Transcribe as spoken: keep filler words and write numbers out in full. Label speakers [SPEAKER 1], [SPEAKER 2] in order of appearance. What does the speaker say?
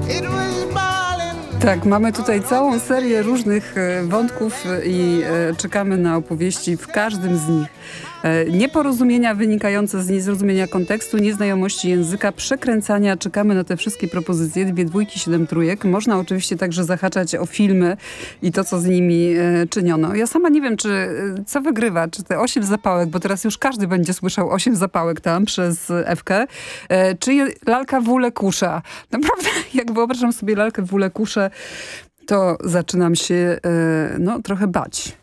[SPEAKER 1] Tak, mamy tutaj całą serię różnych wątków i czekamy na opowieści w każdym z nich. Nieporozumienia wynikające z niezrozumienia kontekstu, nieznajomości języka, przekręcania. Czekamy na te wszystkie propozycje. Dwie dwójki, siedem trójek. Można oczywiście także zahaczać o filmy i to, co z nimi e, czyniono. Ja sama nie wiem, czy co wygrywa, czy te osiem zapałek, bo teraz już każdy będzie słyszał osiem zapałek tam przez Ewkę, e, czy je, lalka Wule Kusza. Naprawdę, jak wyobrażam sobie lalkę Wule Kuszę, to zaczynam się e, no, trochę bać.